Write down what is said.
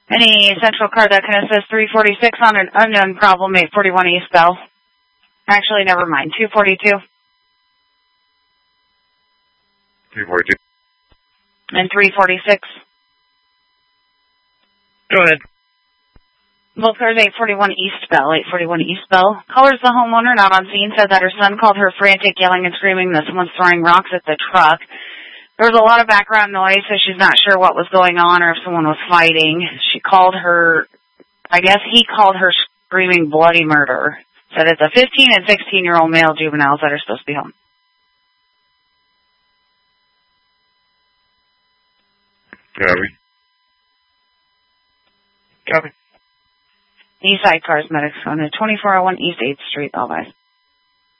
Any central card that can assist 346 on an unknown problem, 841 East Bell. Actually, never mind, 242. 342. And 346. Go ahead. Both cars, 841 East Bell, 841 East Bell. Callers the homeowner, not on scene, said that her son called her frantic, yelling and screaming that someone's throwing rocks at the truck. There was a lot of background noise, so she's not sure what was going on or if someone was fighting. She called her, I guess he called her screaming bloody murder. Said it's a 15 and 16-year-old male juveniles that are supposed to be home. Copy. Copy. East Side Cars Medics on 2401 East 8th Street, Alvis.